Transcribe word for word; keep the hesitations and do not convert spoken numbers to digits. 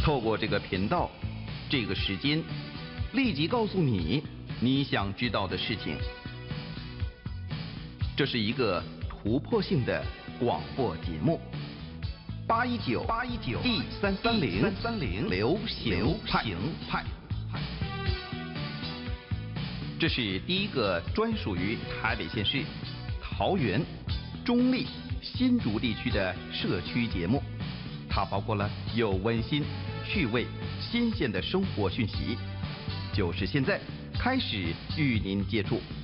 透过这个频道，这个时间，立即告诉你你想知道的事情。这是一个突破性的广播节目。八一九八一九 D 三三零三三零流行派派。这是第一个专属于台北县市、桃园、中立、新竹地区的社区节目。它包括了有温馨、趣味、新鲜的生活讯息，就是现在开始与您接触。